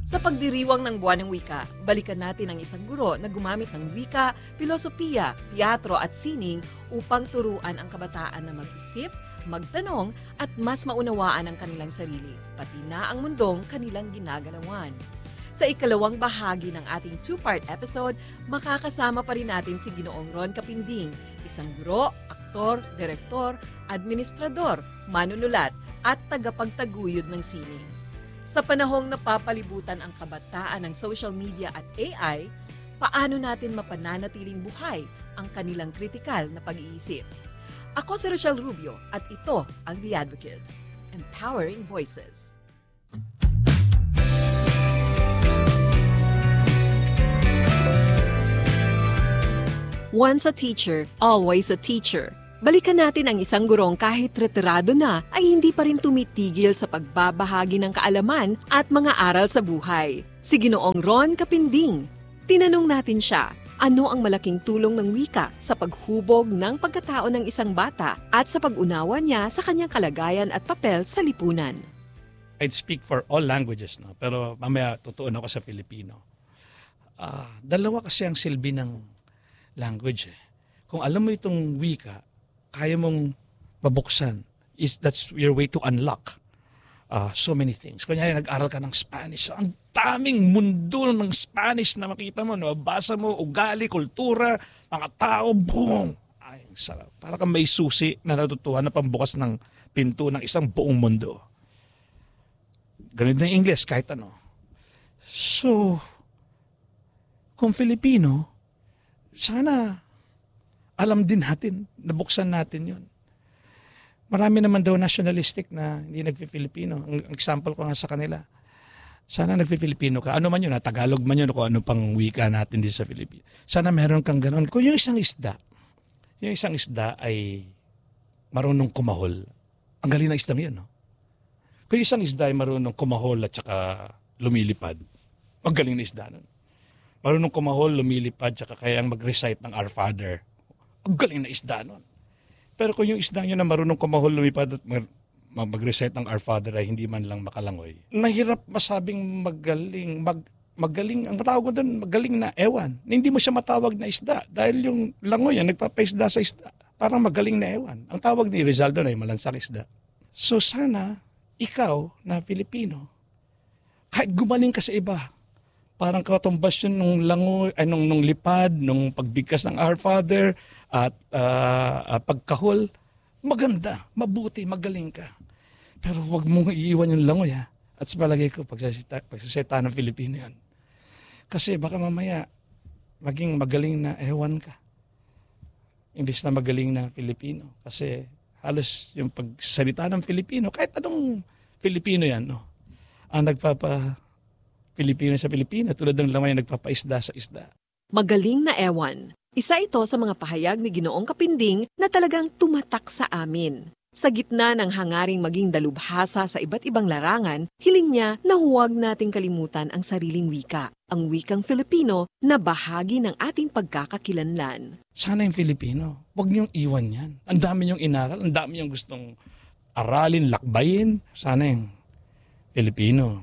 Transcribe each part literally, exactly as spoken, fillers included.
Sa pagdiriwang ng Buwan ng Wika, balikan natin ang isang guro na gumamit ng wika, filosofiya, teatro at sining upang turuan ang kabataan na mag-isip, magtanong at mas maunawaan ang kanilang sarili, pati na ang mundong kanilang ginagalawan. Sa ikalawang bahagi ng ating two-part episode, makakasama pa rin natin si Ginoong Ron Capinding, isang guro, aktor, direktor, administrador, manunulat at tagapagtaguyod ng sining. Sa panahong napapalibutan ang kabataan ng social media at A I, paano natin mapananatiling buhay ang kanilang kritikal na pag-iisip? Ako si Rochelle Rubio at ito ang The Advocates, Empowering Voices. Once a teacher, always a teacher. Balikan natin ang isang gurong kahit retirado na ay hindi pa rin tumitigil sa pagbabahagi ng kaalaman at mga aral sa buhay. Si Ginoong Ron Capinding. Tinanong natin siya, ano ang malaking tulong ng wika sa paghubog ng pagkatao ng isang bata at sa pag-unawa niya sa kanyang kalagayan at papel sa lipunan. I'd speak for all languages, no? Pero mamaya tutuon ako sa Filipino. Uh, dalawa kasi ang silbi ng language. Eh. Kung alam mo itong wika, kaya mong mabuksan. Is that's your way to unlock uh, so many things. Kunyari, nag-aral ka ng Spanish. Ang daming mundo ng Spanish na makita mo. No? Basa mo, ugali, kultura, mga tao, boom! Ay, sarap. Para kang may susi na natutuhan na pambukas ng pinto ng isang buong mundo. Ganun na yung English, kahit ano. So, kung Filipino, sana alam din natin, nabuksan natin yun. Marami naman daw nationalistic na hindi nagpi-Filipino. Ang example ko nga sa kanila, sana nagpi-Filipino ka. Ano man yun, Tagalog man yun, kung ano pang wika natin din sa Filipino. Sana meron kang gano'n. Kung yung isang isda, yung isang isda ay marunong kumahol. Ang galing na isdang yun, no? Kung yung isang isda ay marunong kumahol at saka lumilipad, ang galing na isda nun. Marunong kumahol, lumilipad, saka kayang mag-recite ng Our Father. Ang galing na isda nun. Pero kung yung isda nyo na marunong kumahol, lumipad at mag-recite ng Our Father ay hindi man lang makalangoy, mahirap masabing magaling. Mag, magaling, ang matawag mo doon, magaling na ewan. Hindi mo siya matawag na isda dahil yung langoy yan, nagpapaisda sa isda. Parang magaling na ewan. Ang tawag ni Rizal doon ay malansak isda. So sana, ikaw na Filipino, kahit gumaling ka sa iba, parang katumbas yun nung langoy, ay nung, nung lipad, nung pagbigkas ng Our Father, at uh, uh, pagkahol, maganda, mabuti, magaling ka. Pero huwag mong iiwan yung langoy, ha? At sa palagay ko, pagsasita, pagsasita ng Filipino yan. Kasi baka mamaya, maging magaling na ewan ka. Imbis na magaling na Filipino. Kasi halos yung pagsalita ng Filipino, kahit anong Filipino yan, no? Ang nagpapa Filipino sa Pilipina, tulad ng lamay na nagpapaisda sa isda. Magaling na ewan. Isa ito sa mga pahayag ni Ginoong Capinding na talagang tumatak sa amin. Sa gitna ng hangaring maging dalubhasa sa iba't ibang larangan, hiling niya na huwag nating kalimutan ang sariling wika, ang wikang Filipino na bahagi ng ating pagkakakilanlan. Sana yung Filipino, huwag niyong iwan yan. Ang dami niyong inaral, ang dami niyong gustong aralin, lakbayin. Sana yung Filipino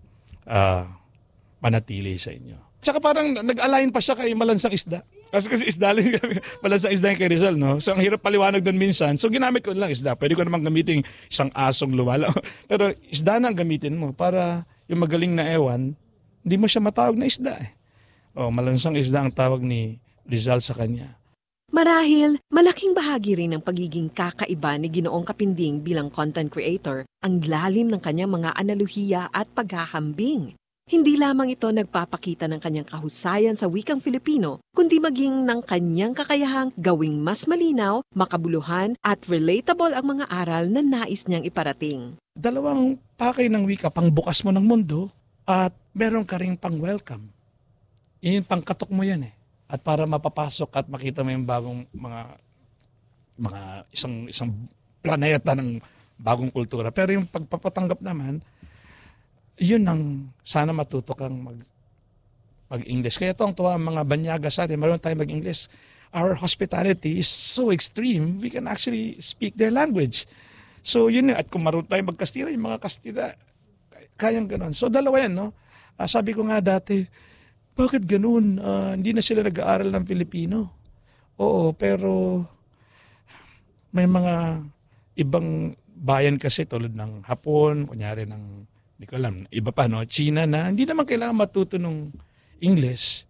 uh, manatili sa inyo. Tsaka parang nag-align pa siya kay malansang isda. Kasi kasi isda lang kami, malansang isda yung kay Rizal, no? So ang hirap paliwanag doon minsan. So ginamit ko lang isda. Pwede ko namang gamitin isang asong lumala. Pero isda na ang gamitin mo para yung magaling na ewan, hindi mo siya matawag na isda eh. O, malansang isda ang tawag ni Rizal sa kanya. Marahil, malaking bahagi rin ng pagiging kakaiba ni Ginoong Capinding bilang content creator ang lalim ng kanyang mga analohiya at paghahambing. Hindi lamang ito nagpapakita ng kanyang kahusayan sa wikang Filipino, kundi maging ng kanyang kakayahang gawing mas malinaw, makabuluhan at relatable ang mga aral na nais niyang iparating. Dalawang pakay ng wika, pangbukas mo ng mundo at meron ka ring pang-welcome. Yung pangkatok mo yan eh. At para mapapasok at makita mo yung bagong mga mga isang isang planeta ng bagong kultura. Pero yung pagpapatanggap naman, yun ang sana matuto kang mag, mag-English. Kaya ito ang tuwa ang mga banyaga sa atin. Marunong tayo mag-English. Our hospitality is so extreme, we can actually speak their language. So yun, at kung marunong tayo mag-Kastila, yung mga Kastila, Kayang ganon. So dalawa yan, no? Ah, sabi ko nga dati, bakit ganun? Ah, hindi na sila nag-aaral ng Filipino. Oo, pero may mga ibang bayan kasi tulad ng Hapon, kunyari ng, hindi ko alam, iba pa, no? China na, hindi naman kailangan matuto ng English.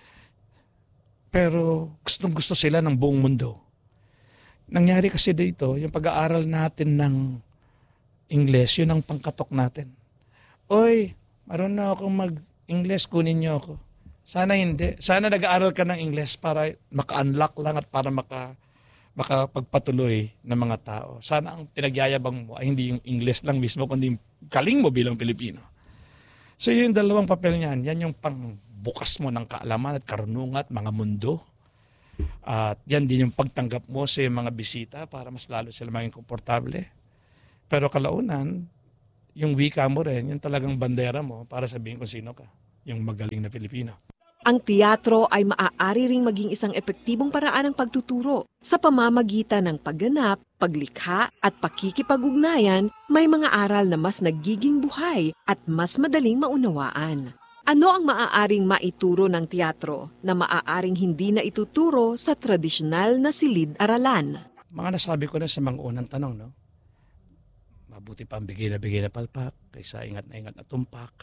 Pero gustong gusto sila ng buong mundo. Nangyari kasi dito, yung pag-aaral natin ng English, yun ang pangkatok natin. Oy, marunong akong mag-English, kunin niyo ako. Sana hindi. Sana nag-aaral ka ng English para maka-unlock lang at para maka, makapagpatuloy ng mga tao. Sana ang pinagyayabang mo ay hindi yung English lang mismo, kundi yung galing mo bilang Pilipino. So yung dalawang papel niyan, yan yung pangbukas mo ng kaalaman at karunungan at mga mundo. At yan din yung pagtanggap mo sa mga bisita para mas lalo sila maging komportable. Pero kalaunan, yung wika mo rin, yung talagang bandera mo para sabihin kung sino ka, yung magaling na Pilipino. Ang teatro ay maaari ring maging isang epektibong paraan ng pagtuturo. Sa pamamagitan ng pagganap, paglikha at pakikipag-ugnayan, may mga aral na mas nagiging buhay at mas madaling maunawaan. Ano ang maaaring maituro ng teatro na maaaring hindi na ituturo sa tradisyonal na silid-aralan? Mga nasabi ko na sa mga unang tanong, no? Mabuti pa ang bigay na bigay na palpak kaysa ingat na ingat na tumpak.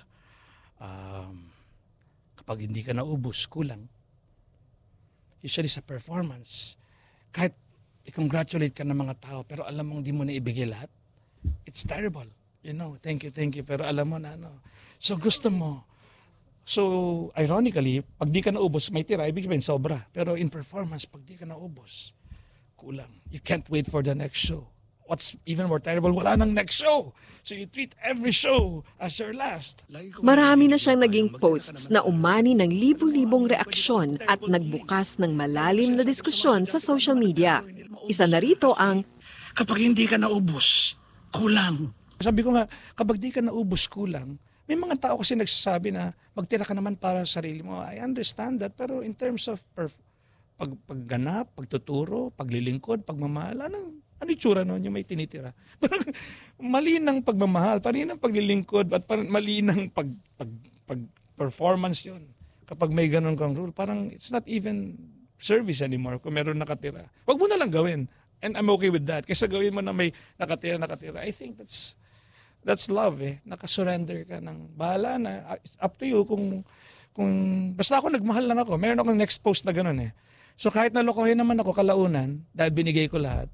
Um, kapag hindi ka naubos, kulang. Usually sa performance, kahit i-congratulate ka ng mga tao pero alam mong di mo na ibigay lahat, it's terrible. You know, thank you, thank you, pero alam mo na ano. So gusto mo. So ironically, pag di ka naubos, may tira, ibig sabihin sobra. Pero in performance, pag di ka naubos, kulang. You can't wait for the next show. What's even more terrible, wala nang next show. So you treat every show as your last. Marami na siyang naging posts na umani ng libu-libong reaksyon at nagbukas ng malalim na diskusyon sa social media. Isa na rito ang, kapag hindi ka naubos, kulang. Sabi ko nga, kapag di ka naubos, kulang. May mga tao kasi nagsasabi na magtira ka naman para sa sarili mo. I understand that, pero in terms of perf- pag pagganap, pagtuturo, paglilingkod, pagmamahal, anong ano yung tsura nun, yung may tinitira? Parang mali ng pagmamahal, mali ng paglilingkod, at parang mali ng pag, pag, pag performance yun. Kapag may ganun kang rule, parang it's not even service anymore kung meron nakatira. Wag mo na lang gawin. And I'm okay with that. Kaysa gawin mo na may nakatira, nakatira. I think that's that's love eh. Nakasurrender ka ng bahala na. It's up to you kung, kung basta ako nagmahal lang ako. Meron akong next post na ganun eh. So kahit nalokohin naman ako kalaunan, dahil binigay ko lahat,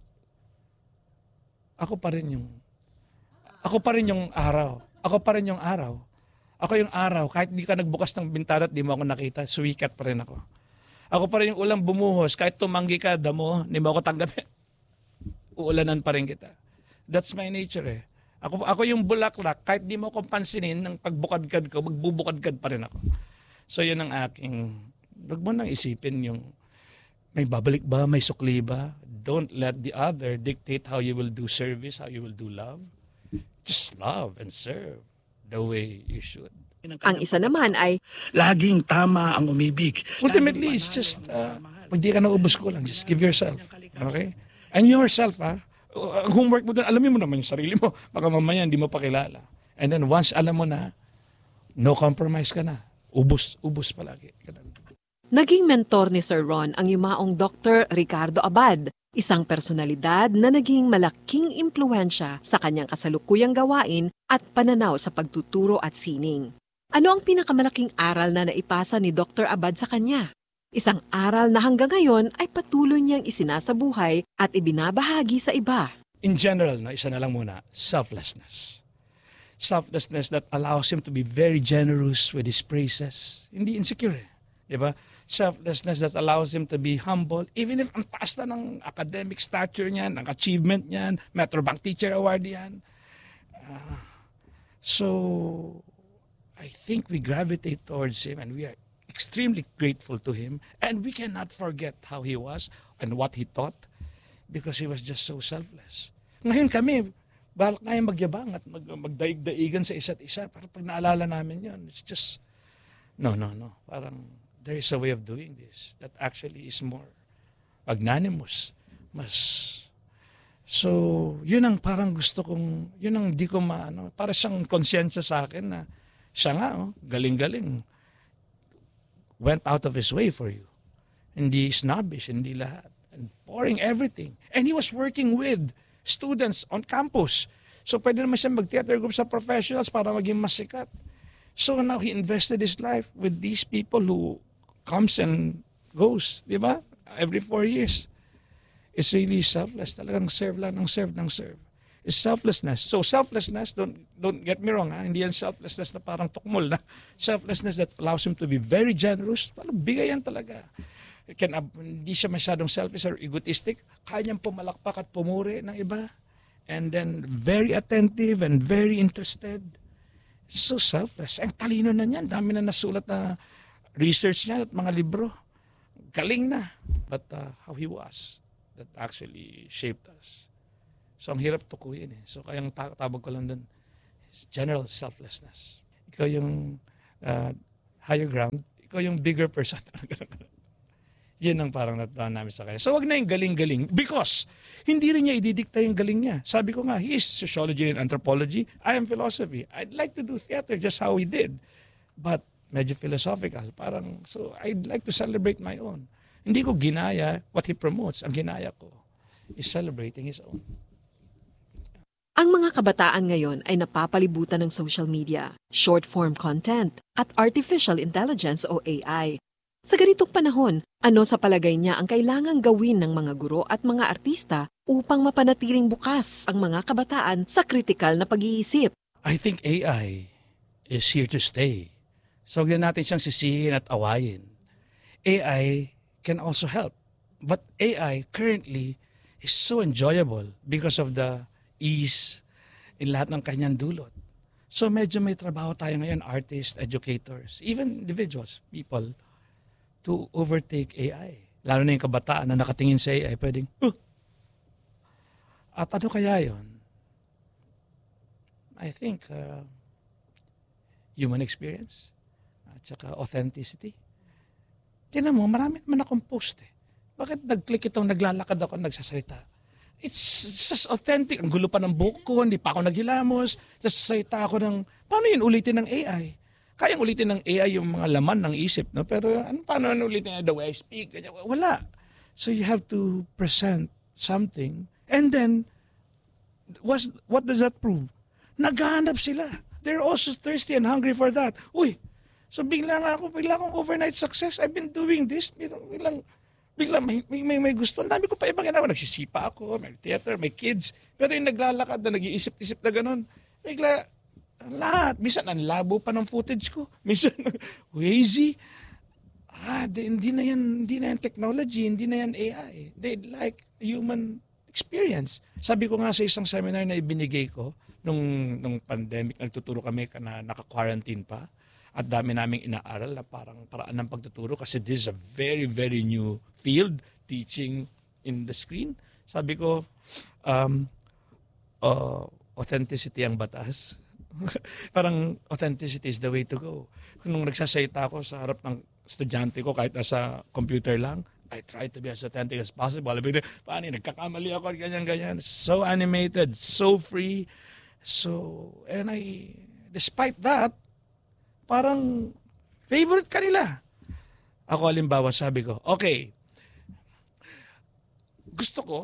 ako pa rin yung, ako pa rin yung araw. Ako pa rin yung araw. Ako yung araw. Kahit di ka nagbukas ng bintana at di mo ako nakita, suwikat pa rin ako. Ako pa rin yung ulang bumuhos. Kahit tumanggi ka, damo, di mo ako tanggapin. Uulanan pa rin kita. That's my nature eh. Ako, ako yung bulaklak. Kahit di mo ako pansinin ng pagbukadkad ko, magbubukadkad pa rin ako. So yun ang aking, wag mo nang isipin yung, may babalik ba, may sukli ba? Don't let the other dictate how you will do service, how you will do love. Just love and serve the way you should. Ang isa naman ay, laging tama ang umibig. Ultimately, it's just, uh, pag di ka naubos ko lang, just give yourself. Okay? And yourself, ha? Uh, homework mo doon, alamin mo naman yung sarili mo. Baka mamaya hindi mo pa kilala. And then once alam mo na, no compromise ka na. Ubus, ubus palagi. Ganun. naging mentor ni Sir Ron ang yumaong Doctor Ricardo Abad, isang personalidad na naging malaking impluensya sa kanyang kasalukuyang gawain at pananaw sa pagtuturo at sining. Ano ang pinakamalaking aral na naipasa ni Doctor Abad sa kanya? Isang aral na hanggang ngayon ay patuloy niyang isinasabuhay at ibinabahagi sa iba. In general, no, isa na lang muna, selflessness. Selflessness that allows him to be very generous with his praises. Hindi insecure. Diba? Selflessness that allows him to be humble, even if ang taas na ng academic stature niyan, ang achievement niyan, Metrobank Teacher Award yan. Uh, so, I think we gravitate towards him and we are extremely grateful to him. And we cannot forget how he was and what he taught because he was just so selfless. Ngayon kami, balak na yung magyabang at mag, magdaig-daigan sa isa't isa. Para pag naalala namin yun, it's just, no, no, no. Parang, there is a way of doing this that actually is more magnanimous, mas So, yun ang parang gusto kong, yun ang di ko maano, para siyang konsensya sa akin na siya nga, oh, galing-galing. Went out of his way for you. Hindi snobbish, hindi lahat. And pouring everything. And he was working with students on campus. So, pwede naman siya mag-theater group sa professionals para maging mas sikat. So, now he invested his life with these people who comes and goes, di ba? Every four years. It's really selfless. Talagang serve lang ng serve ng serve. It's selflessness. So selflessness, don't don't get me wrong, ha? Hindi yan selflessness na parang tukmol na. Selflessness that allows him to be very generous. Parang bigay yan talaga. Can, uh, hindi siya masyadong selfish or egotistic. Kaya niyang pumalakpak at pumuri ng iba. And then very attentive and very interested. So selfless. Ang talino na niyan. Dami na nasulat na research niya at mga libro. Galing na. But uh, how he was, that actually shaped us. So, ang hirap tukuyin eh. So, kayang tabag ko lang dun, general selflessness. Ikaw yung uh, higher ground, ikaw yung bigger person. Yun ang parang natutunan namin sa kanya. So, wag na yung galing-galing because hindi rin niya ididikta yung galing niya. Sabi ko nga, he is sociology and anthropology. I am philosophy. I'd like to do theater just how he did. But, medyo philosophical. Parang, so, I'd like to celebrate my own. Hindi ko ginaya what he promotes. Ang ginaya ko is celebrating his own. Ang mga kabataan ngayon ay napapalibutan ng social media, short-form content, at artificial intelligence o A I. Sa ganitong panahon, ano sa palagay niya ang kailangang gawin ng mga guro at mga artista upang mapanatiling bukas ang mga kabataan sa kritikal na pag-iisip? I think A I is here to stay. So, huwag na natin siyang sisihin at awayin. A I can also help. But A I currently is so enjoyable because of the ease in lahat ng kanyang dulot. So medyo may trabaho tayo ngayon, artists, educators, even individuals, people, to overtake A I. Lalo na yung kabataan na nakatingin sa A I, pwedeng, huh! At ano kaya yon? I think uh, human experience at saka authenticity. Tingnan mo, marami naman akong post eh. Bakit nag-click itong naglalakad ako, nagsasalita? It's just authentic. Ang gulo pa ng buhok ko, hindi pa ako naghilamos. Sasalita ako ng, paano yun ulitin ng A I? Kayang ulitin ng A I yung mga laman ng isip, no? Pero ano, paano ano ulitin the way I speak? Wala. So you have to present something. And then, was, what does that prove? Naghahanap sila. They're also thirsty and hungry for that. Uy, so bigla nga ako, bigla akong overnight success. I've been doing this. Biglang, bigla may, may, may, may gusto. Ang dami ko pa ibang ginagawa. Nagsisipa ako, may theater, may kids. Pero yung naglalakad na nag-iisip-isip na ganun, bigla, lahat. Minsan, ang labo pa ng footage ko. Minsan, hazy. Ah, di, hindi na yan, hindi na yan technology, hindi na yan A I. They like human experience. Sabi ko nga sa isang seminar na ibinigay ko, nung, nung pandemic, nagtuturo kami na naka-quarantine pa. At dami naming inaaral na parang paraan ng pagtuturo kasi this is a very, very new field, teaching in the screen. Sabi ko, um, uh, authenticity ang batas. Parang authenticity is the way to go. Kung nung nagsasalita ako sa harap ng estudyante ko, kahit nasa computer lang, I try to be as authentic as possible. Paano, nagkakamali ako, ganyan-ganyan. So animated, so free. So, and I, despite that, parang favorite kanila. Ako halimbawa sabi ko, okay, gusto ko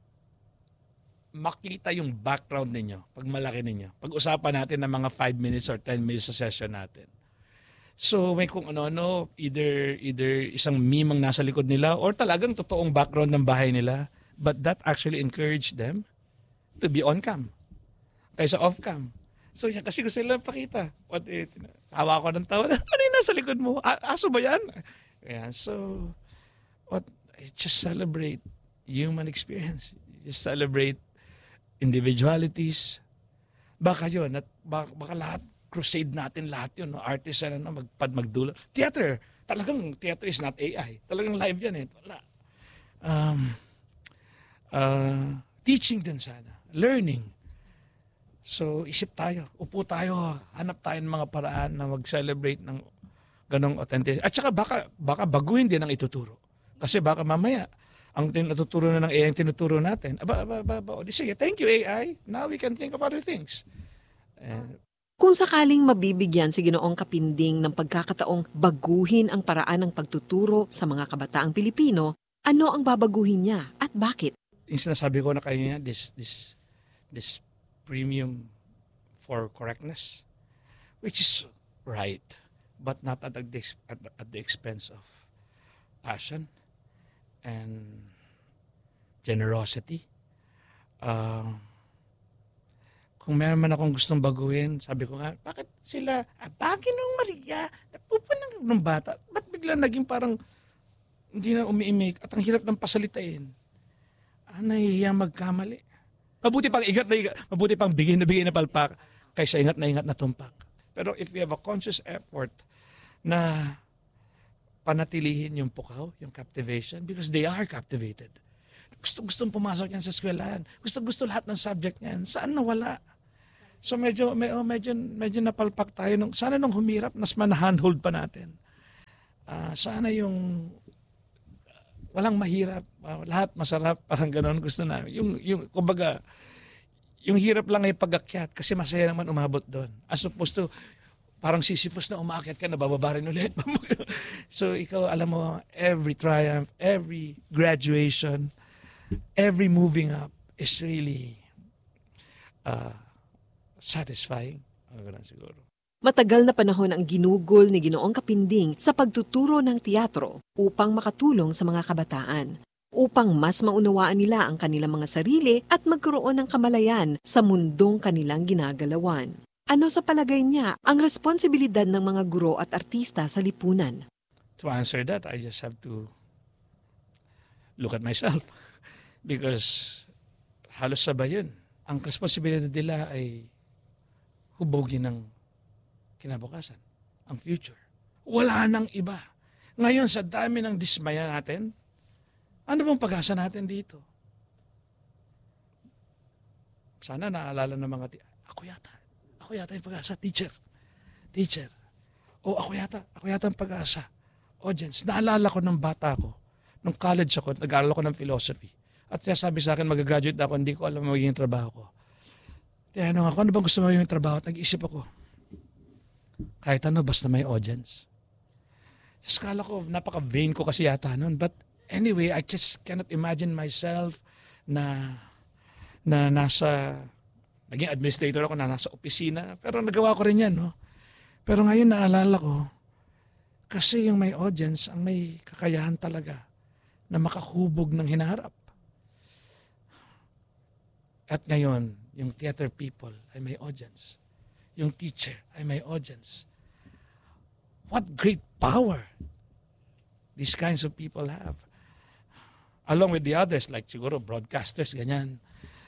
makita yung background ninyo pag malaki ninyo. Pag-usapan natin ng mga five minutes or ten minutes sa session natin. So may kung ano-ano, either, either isang meme ang nasa likod nila or talagang totoong background ng bahay nila. But that actually encouraged them to be on cam kaysa off cam. So, yan, kasi gusto nila pakita. What, eh, tawa ko ng tawa. Ano yung nasa likod mo? A- aso ba yan? Ayan, so, what, just celebrate human experience. Just celebrate individualities. Baka yun, at baka, baka lahat, crusade natin lahat yun. No? Artist, ano, magpad, magdula. Theater, talagang theater is not A I. Talagang live yan eh. Wala. Um, uh, teaching din sana. Learning. So, isip tayo, upo tayo, hanap tayo ng mga paraan na mag-celebrate ng ganong authentic. At saka baka, baka baguhin din ang ituturo. Kasi baka mamaya, ang tinuturo na ng A I ang tinuturo natin. Aba, aba, aba, aba. O, di sige, thank you A I. Now we can think of other things. And, Kung sakaling mabibigyan si Ginoong Kapinding ng pagkakataong baguhin ang paraan ng pagtuturo sa mga kabataang Pilipino, ano ang babaguhin niya at bakit? yung sinasabi ko na kanina, this, this, this premium for correctness, which is right, but not at the, at, at the expense of passion and generosity. Uh, kung meron man akong gustong baguhin, sabi ko nga, bakit sila, ah, bakit nung Maria, napupunang ng bata, ba't bigla naging parang hindi na umiimik at ang hirap ng pasalitain? Ah, nahihiya magkamali. Mabuti pang ingat na ingat, mabuti pang bigay na bigay na palpak kaysa ingat na ingat na tumpak. Pero if we have a conscious effort na panatilihin yung pukaw, yung captivation, because they are captivated. Gusto-gustong pumasok yan sa eskwelahan. Gusto-gusto lahat ng subject niyan. Saan nawala? So medyo, medyo, medyo, medyo napalpak tayo. Nung, sana nung humirap, nas man-handhold pa natin. Uh, sana yung walang mahirap, uh, lahat masarap, parang gano'n gusto namin. Yung, yung, kumbaga, yung hirap lang ay pag-akyat kasi masaya naman umabot doon. As opposed to, parang Sisyphus na umakyat ka, nabababa rin ulit. So ikaw, alam mo, every triumph, every graduation, every moving up is really uh, satisfying. Ano ganun siguro. Matagal na panahon ang ginugol ni Ginoong Kapinding sa pagtuturo ng teatro upang makatulong sa mga kabataan, upang mas maunawaan nila ang kanilang mga sarili at magkaroon ng kamalayan sa mundong kanilang ginagalawan. Ano sa palagay niya ang responsibilidad ng mga guro at artista sa lipunan? To answer that, I just have to look at myself. Because halos sabay yun. Ang responsibilidad nila ay hubogin ng kinabukasan, ang future. Wala nang iba. Ngayon, sa dami ng dismaya natin, ano bang pag-asa natin dito? Sana naalala ng mga, ti- ako yata, ako yata yung pag-asa, teacher. Teacher. O ako yata, ako yata yung pag-asa. Audience, naalala ko ng bata ko, nung college ako, nag-aaral ako ng philosophy. At siya sabi sa akin, mag-graduate ako, hindi ko alam magiging trabaho ko. Tinanong ako, ano bang gusto mo yung trabaho? At nag-isip ako, kahit ano, basta may audience. Just kala ko, napaka-vain ko kasi yata nun. But anyway, I just cannot imagine myself na na nasa, naging administrator ako na nasa opisina. Pero nagawa ko rin yan, no? Pero ngayon naalala ko, kasi yung may audience, ang may kakayahan talaga na makahubog ng hinaharap. At ngayon, yung theater people ay may audience. Yung teacher ay may audience. What great power these kinds of people have. Along with the others, like siguro broadcasters, ganyan.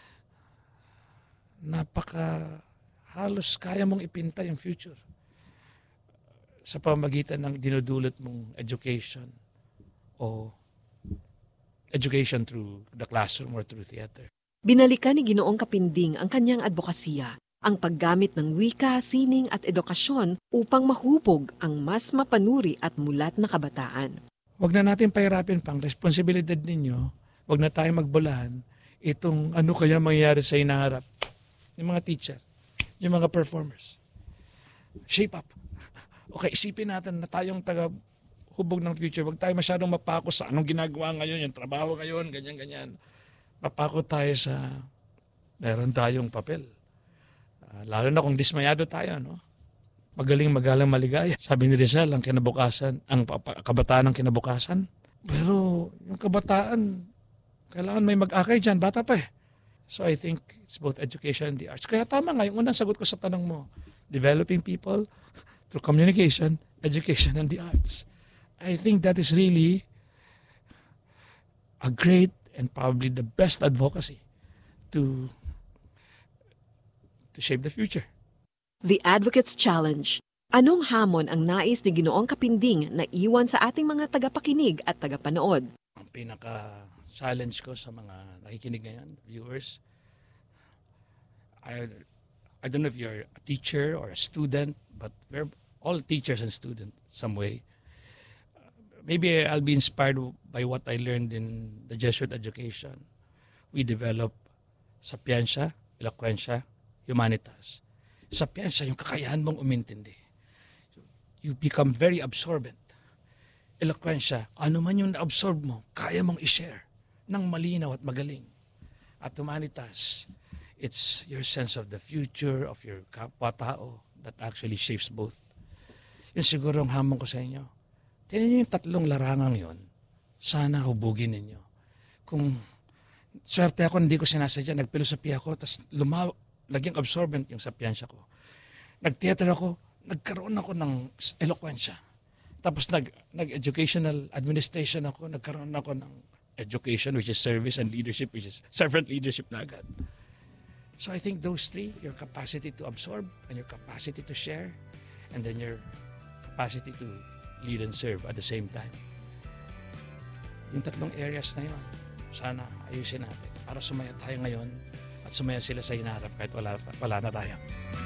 Napaka, halos kaya mong ipinta yung future sa pamagitan ng dinudulot mong education o education through the classroom or through theater. Binalikan ni Ginoong Kapinding ang kanyang advokasya, ang paggamit ng wika, sining at edukasyon upang mahubog ang mas mapanuri at mulat na kabataan. Huwag na natin pahirapin pang responsibilidad ninyo, huwag na tayo magbulahan itong ano kaya mangyayari sa hinaharap. Yung mga teacher, yung mga performers. Shape up. Okay, isipin natin na tayong taga-hubog ng future. Huwag tayo masyadong mapako sa anong ginagawa ngayon, yung trabaho ngayon, ganyan-ganyan. Mapako tayo sa meron tayong papel. Uh, lalo na kung dismayado tayo, no? Magaling, magalang, maligaya. Sabi ni Rizal, ang kinabukasan, ang kabataan ng kinabukasan. Pero yung kabataan, kailangan may mag-akay dyan, bata pa eh. So I think it's both education and the arts. Kaya tama nga, yung unang sagot ko sa tanong mo, developing people through communication, education, and the arts. I think that is really a great and probably the best advocacy to to shape the future. The Advocates Challenge. Anong hamon ang nais ni Ginoong Kapinding na iwan sa ating mga tagapakinig at tagapanood? Ang pinaka-challenge ko sa mga nakikinig ngayon, viewers, I, I don't know if you're a teacher or a student, but we're all teachers and students some way. maybe I'll be inspired by what I learned in the Jesuit education. We develop sapiensya, eloquensya, humanitas. Sapiensya, yung kakayahan mong umintindi. You become very absorbent. Eloquensya, ano man yung na-absorb mo, kaya mong i-share ng malinaw at magaling. At humanitas, it's your sense of the future, of your kapwa-tao that actually shapes both. Yun siguro ang hamon ko sa inyo. Tingnan niyo yung tatlong larangang yon. Sana hubugin ninyo. Kung swerte ako, hindi ko sinasadya, nagpilosopiya ako, tapos lumaw, naging absorbent yung sapiensya ko. Nag-theater ako, nagkaroon ako ng eloquensya. Tapos nag, nag-educational administration ako, nagkaroon ako ng education, which is service, and leadership, which is servant leadership na agad. So I think those three, your capacity to absorb, and your capacity to share, and then your capacity to lead and serve at the same time. Yung tatlong areas na yun, sana ayusin natin para sumaya tayo ngayon at sumaya sila sa hinaharap kahit wala, wala na tayo.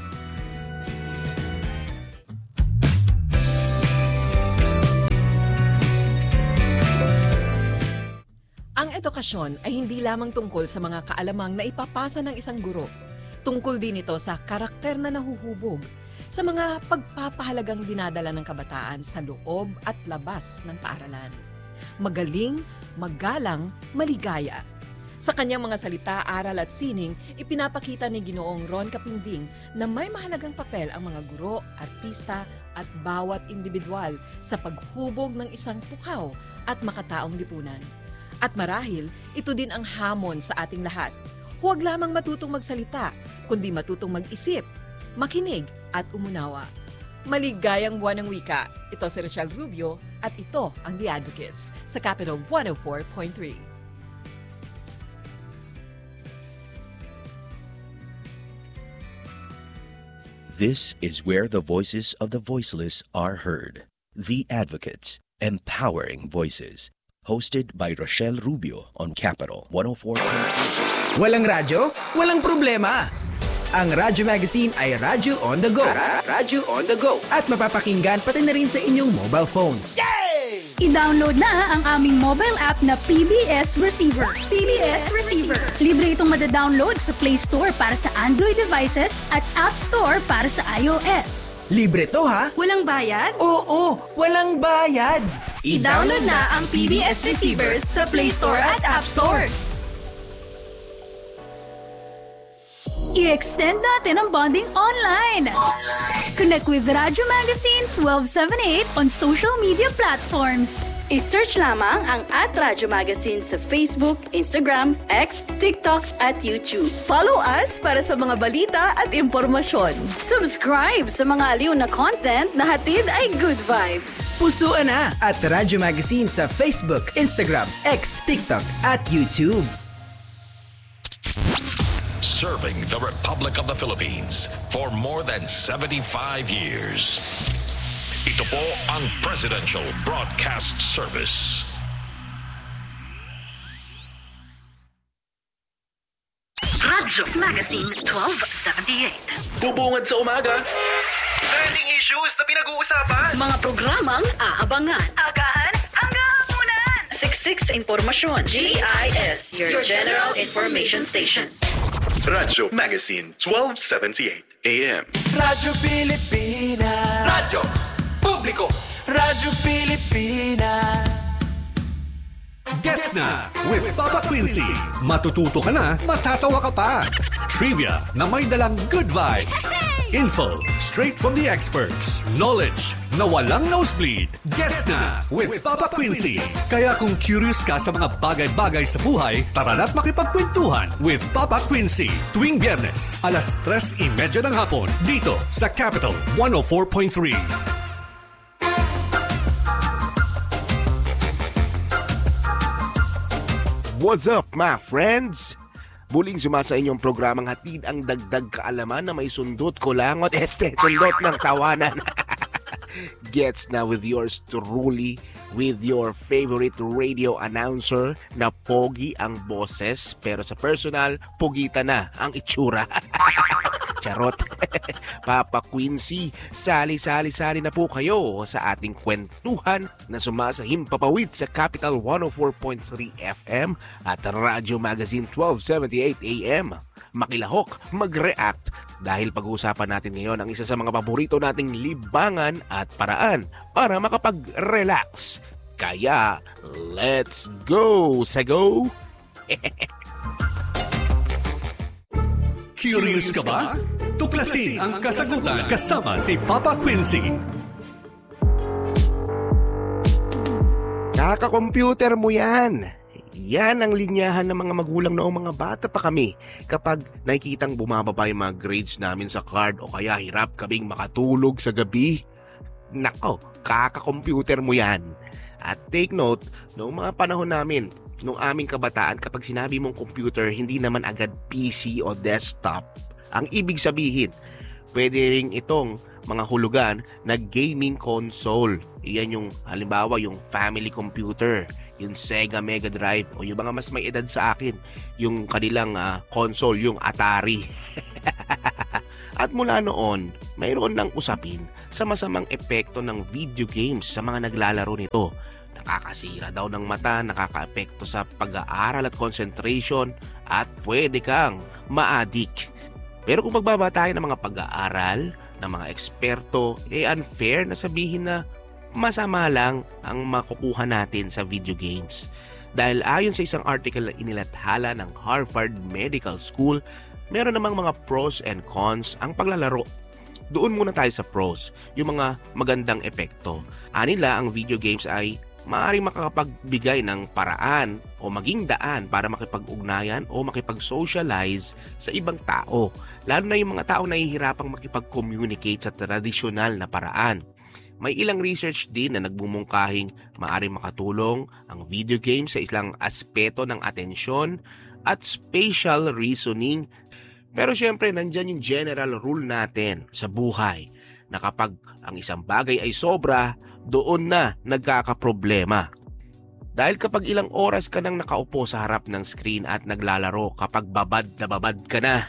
Ang edukasyon ay hindi lamang tungkol sa mga kaalamang na ipapasa ng isang guro. Tungkol din ito sa karakter na nahuhubog, sa mga pagpapahalagang dinadala ng kabataan sa loob at labas ng paaralan. Magaling, magalang, maligaya. Sa kanyang mga salita, aral at sining, ipinapakita ni Ginoong Ron Kapinding na may mahalagang papel ang mga guro, artista at bawat individual sa paghubog ng isang pukaw at makataong lipunan. At marahil, ito din ang hamon sa ating lahat. Huwag lamang matutong magsalita, kundi matutong mag-isip, makinig at umunawa. Maligayang buwan ng wika. Ito si Rochelle Rubio at ito ang The Advocates sa Capital one oh four point three. This is where the voices of the voiceless are heard. The Advocates, empowering voices. Hosted by Rochelle Rubio on Capital one oh four point three. Walang radyo? Walang problema! Ang Radyo Magazine ay Radyo on the go. Radyo on the go. At mapapakinggan pati na rin sa inyong mobile phones. Yay! I-download na ang aming mobile app na P B S Receiver. P B S Receiver. Libre itong madadownload sa Play Store para sa Android devices at App Store para sa iOS. Libre to ha? Walang bayad? Oo, walang bayad. I-download na ang P B S Receiver sa Play Store at App Store. I-extend natin ang bonding online. Connect with Radyo Magazine twelve seventy-eight on social media platforms. I-search lamang ang at Radyo Magazine sa Facebook, Instagram, X, TikTok at YouTube. Follow us para sa mga balita at impormasyon. Subscribe sa mga aliw na content na hatid ay good vibes. Pusuan na at Radyo Magazine sa Facebook, Instagram, X, TikTok at YouTube. Serving the Republic of the Philippines for more than seventy-five years. Ito po ang Presidential Broadcast Service. Radyo Magazine twelve seventy-eight. Bubungad sa umaga. Trending issues na pinag-uusapan. Mga programang aabangan. Agahan hanggang hapunan. Siksik sa impormasyon. G I S, your, your General Information Station. Radyo Magazine twelve seventy-eight A M. Radyo Pilipinas. Radyo Publiko. Radyo Pilipinas. Gets na with Papa Quincy. Matututo ka na, matatawa ka pa. Trivia na may dalang good vibes. Info straight from the experts. Knowledge na walang nosebleed. Gets na with Papa Quincy. Kaya kung curious ka sa mga bagay-bagay sa buhay, tara na't makipagkwentuhan with Papa Quincy. Tuwing Biyernes, alas tres trenta ng hapon, dito sa Capital one oh four point three. What's up, my friends? Muling sumasa inyong programang hatid ang dagdag kaalaman na may sundot, kulangot, este, sundot ng tawanan. Gets na with yours truly, with your favorite radio announcer na pogi ang boses, pero sa personal, pugita na ang itsura. Charot. Papa Quincy, sali-sali-sali na po kayo sa ating kwentuhan na sumasahim papawid sa Capital one oh four point three F M at Radyo Magazine twelve seventy-eight A M. Makilahok, mag-react dahil pag-uusapan natin ngayon ang isa sa mga paborito nating libangan at paraan para makapag-relax. Kaya, let's go, Sago! Curious ka ba? Tuklasin ang kasagutan kasama si Papa Quincy. Kaka-computer mo yan. Yan ang linyahan ng mga magulang noong mga bata pa kami kapag nakikitang bumababa yung mga grades namin sa card o kaya hirap kaming makatulog sa gabi. Nako, kaka-computer mo yan. At take note, noong mga panahon namin, noong aming kabataan, kapag sinabi mong computer, hindi naman agad P C o desktop. Ang ibig sabihin, pwede rin itong mga hulugan na gaming console. Iyan yung halimbawa yung family computer, yung Sega Mega Drive o yung mga mas may edad sa akin, yung kanilang uh, console, yung Atari. At mula noon, mayroon ng usapin sa masamang epekto ng video games sa mga naglalaro nito. Nakakasira daw ng mata, nakakaapekto sa pag-aaral at concentration at pwede kang ma-addict. Pero kung magbaba tayo ng mga pag-aaral ng mga eksperto, eh unfair na sabihin na masama lang ang makukuha natin sa video games. Dahil ayon sa isang article na inilathala ng Harvard Medical School, meron namang mga pros and cons ang paglalaro. Doon muna tayo sa pros, yung mga magandang epekto. Anila ang video games ay maaaring makakapagbigay ng paraan o maging daan para makipag-ugnayan o makipag-socialize sa ibang tao, lalo na yung mga tao na nahihirapang makipag-communicate sa tradisyonal na paraan. May ilang research din na nagbumungkahing maaaring makatulong ang video game sa isang aspeto ng atensyon at spatial reasoning. Pero syempre nandyan yung general rule natin sa buhay na kapag ang isang bagay ay sobra, doon na nagkakaproblema. Dahil kapag ilang oras ka nang nakaupo sa harap ng screen at naglalaro, kapag babad na babad ka na,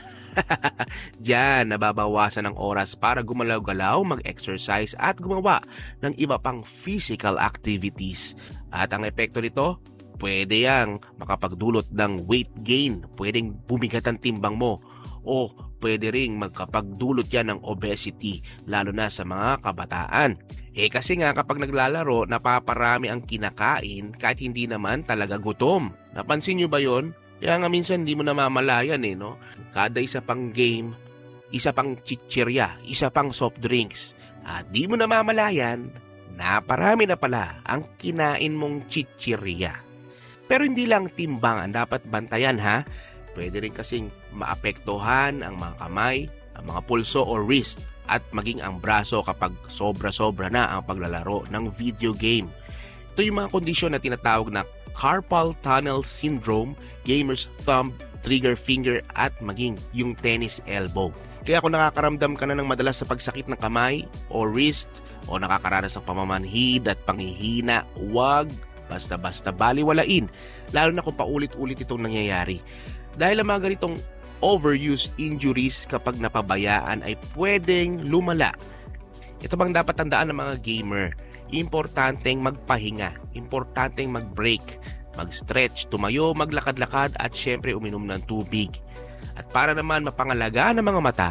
diyan nababawasan ang oras para gumalaw-galaw, mag-exercise at gumawa ng iba pang physical activities. At ang epekto nito, pwede yang makapagdulot ng weight gain, pwedeng bumigat ang timbang mo, o pwede ring magkapagdulot yan ng obesity, lalo na sa mga kabataan. Eh kasi nga kapag naglalaro, napaparami ang kinakain kahit hindi naman talaga gutom. Napansin nyo ba yon? Kaya nga minsan hindi mo namamalayan eh, no? Kada isa pang game, isa pang chichirya, isa pang soft drinks. At di mo namamalayan, naparami na pala ang kinain mong chichirya. Pero hindi lang timbang ang dapat bantayan ha. Pwede rin kasing maapektuhan ang mga kamay, ang mga pulso o wrist at maging ang braso kapag sobra-sobra na ang paglalaro ng video game. Ito yung mga kondisyon na tinatawag na carpal tunnel syndrome, gamer's thumb, trigger finger at maging yung tennis elbow. Kaya kung nakakaramdam ka na ng madalas sa pagsakit ng kamay o wrist o nakakaranas ng pamamanhid at panghihina, huwag basta-basta baliwalain, lalo na kung paulit-ulit itong nangyayari. Dahil ang mga ganitong overuse injuries kapag napabayaan ay pwedeng lumala. Ito bang dapat tandaan ng mga gamer? Importanteng magpahinga, importanteng mag-break, mag-stretch, tumayo, maglakad-lakad at syempre uminom ng tubig. At para naman mapangalagaan ng mga mata,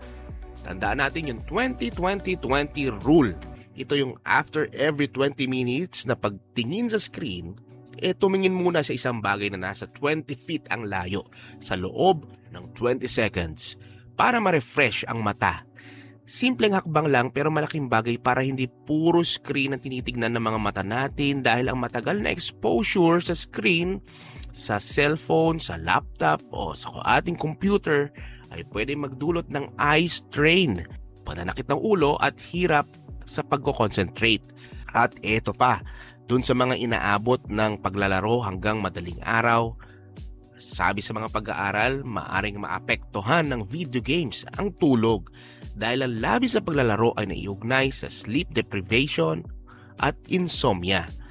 tandaan natin yung twenty twenty twenty rule. Ito yung after every twenty minutes na pagtingin sa screen, eh tumingin muna sa isang bagay na nasa twenty feet ang layo sa loob ng twenty seconds para ma-refresh ang mata. Simpleng hakbang lang pero malaking bagay para hindi puro screen ang tinitignan ng mga mata natin dahil ang matagal na exposure sa screen, sa cellphone, sa laptop o sa ating computer ay pwede magdulot ng eye strain, pananakit ng ulo at hirap sa pagko-concentrate. At eto pa, dun sa mga inaabot ng paglalaro hanggang madaling araw, sabi sa mga pag-aaral, maaring maapektuhan ng video games ang tulog dahil ang labis sa paglalaro ay naiugnay sa sleep deprivation at insomnia.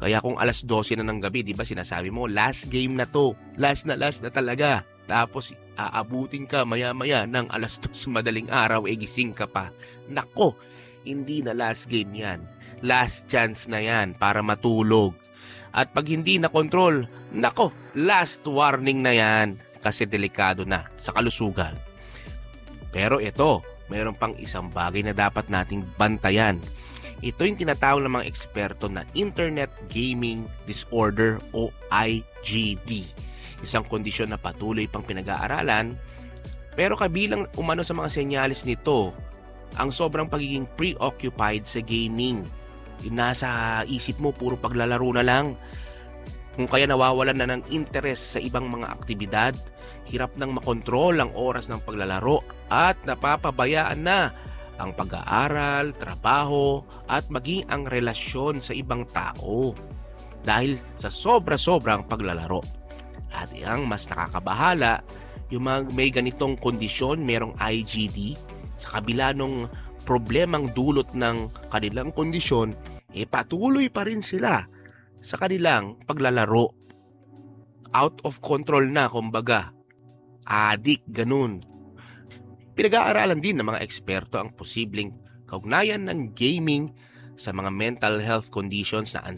Kaya kung alas dose na ng gabi, di ba sinasabi mo, last game na to. Last na last na talaga. Tapos aabutin ka maya-maya ng alas dos madaling araw, e gising ka pa. Nako, hindi na last game yan. Last chance na yan para matulog. At pag hindi na control, nako, last warning na yan kasi delikado na sa kalusugan. Pero ito, mayroon pang isang bagay na dapat nating bantayan. Ito yung tinatawag ng mga eksperto na Internet Gaming Disorder o I G D. Isang kondisyon na patuloy pang pinag-aaralan, pero kabilang umano sa mga senyalis nito ang sobrang pagiging preoccupied sa gaming. Yung nasa isip mo, puro paglalaro na lang. Kung kaya nawawalan na ng interes sa ibang mga aktibidad, hirap nang makontrol ang oras ng paglalaro at napapabayaan na ang pag-aaral, trabaho at maging ang relasyon sa ibang tao dahil sa sobra-sobrang paglalaro. At ang mas nakakabahala, yung mga may ganitong kondisyon, merong I G D, sa kabila ng problemang dulot ng kanilang kondisyon, eh patuloy pa rin sila sa kanilang paglalaro. Out of control na, kumbaga. Addict, ganun. Pinag-aaralan din ng mga eksperto ang posibleng kaugnayan ng gaming sa mga mental health conditions na